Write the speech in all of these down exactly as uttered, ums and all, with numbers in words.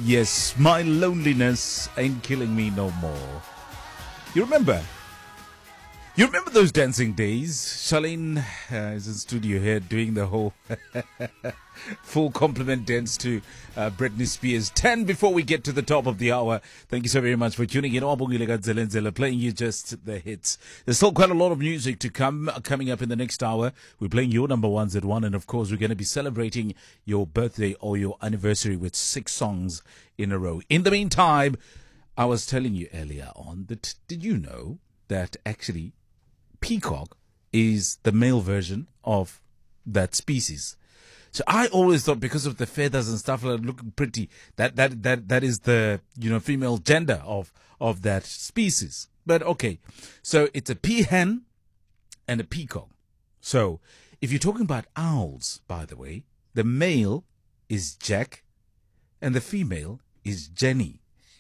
Yes, my loneliness ain't killing me no more. You remember? You remember those dancing days? Charlene uh, is in studio here doing the whole full compliment dance to uh, Britney Spears. ten before we get to the top of the hour. Thank you so very much for tuning in. Playing you just the hits. There's still quite a lot of music to come coming up in the next hour. We're playing your number ones at one, and of course we're going to be celebrating your birthday or your anniversary with six songs in a row. In the meantime, I was telling you earlier on that did you know that actually peacock is the male version of that species? So I always thought because of the feathers and stuff like looking pretty, that, that, that, that is the, you know, female gender of, of that species. But okay. So it's a peahen and a peacock. So if you're talking about owls, by the way, the male is Jack and the female is Jenny.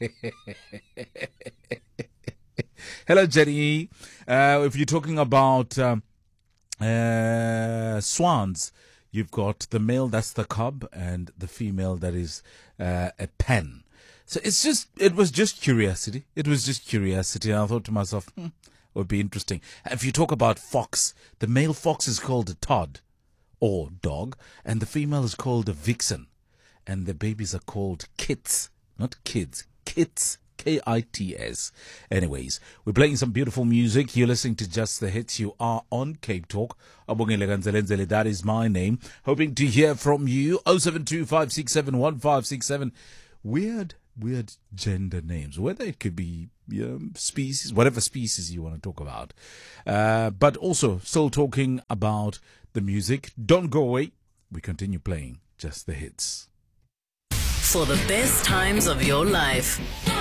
Hello, Jenny. Uh, if you're talking about um, uh, swans, you've got the male, that's the cub, and the female, that is uh, a pen. So it's just, it was just curiosity. It was just curiosity. And I thought to myself, hmm, it would be interesting. If you talk about fox, the male fox is called a Todd or dog, and the female is called a vixen. And the babies are called kits, not kids, kits. K I T S. Anyways, we're playing some beautiful music. You're listening to Just the Hits. You are on Cape Talk. That is my name. Hoping to hear from you. oh seven two, five six seven, one five six seven. Weird, weird gender names. Whether it could be you know, species, whatever species you want to talk about. Uh, but also still talking about the music. Don't go away. We continue playing Just the Hits. For the best times of your life.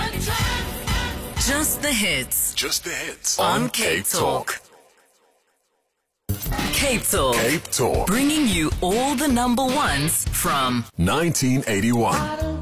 Just the hits. Just the hits. On Cape Talk. Cape Talk. Cape Talk. Bringing you all the number ones from nineteen eighty-one.